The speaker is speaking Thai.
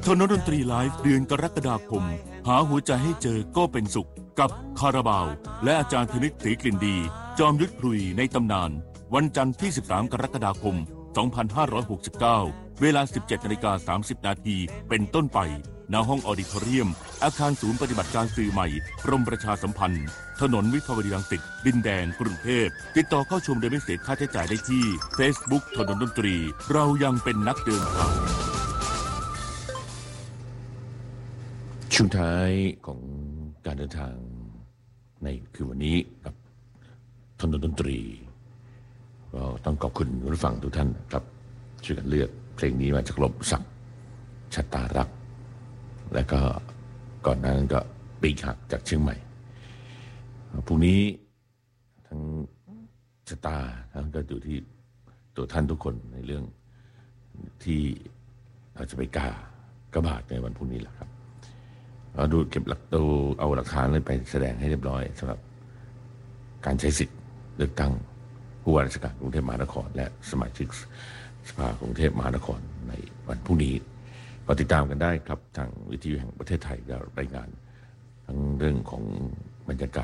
ทนดนตรีไลฟ์เดือนกรกฎาคมหาหัวใจให้เจอก็เป็นสุขกับคาราบาวและอาจารย์ธนิตศรีกลิ่นดีจอมยุทธพลุยในตำนานวันจันทร์ที่ 13 กรกฎาคม 2569 เวลา 17:30 นาทีเป็นต้นไปณห้องออดิทอเรียมอาคารศูนย์ปฏิบัติการสื่อใหม่กรมประชาสัมพันธ์ถนนวิภาวดีรังสิตดินแดงกรุงเทพติดต่อเข้าชมโดยไม่เสียค่าใช้จ่ายได้ที่ Facebook ถนนดนตรีเรายังเป็นนักเดินทางช่วงท้ายของการเดินทางในคืนวันนี้กับถนนดนตรีก็ต้องขอบคุณผู้ฟังทุกท่านครับช่วยกันเลือกเพลงนี้มาจากลมศักดิ์ชะตารักและก็ก่อนนั้นก็ปีกหักจากเชียงใหม่พรุ่งนี้ทั้งชะตาทั้งก็อยู่ที่ตัวท่านทุกคนในเรื่องที่เราจะไปกระบาดในวันพรุ่งนี้แหละครับเราดูเก็บหลักดูเอาหลักฐานเลยไปแสดงให้เรียบร้อยสำหรับการใช้สิทธิ์เลือกตั้งผู้ว่าราชการกรุงเทพมหานครและสมาชิกสภากรุงเทพมหานครในวันพรุ่งนี้ก็ติดตามกันได้ครับทางวิทยุแห่งประเทศไทยจะรายงานทั้งเรื่องของบรรยาก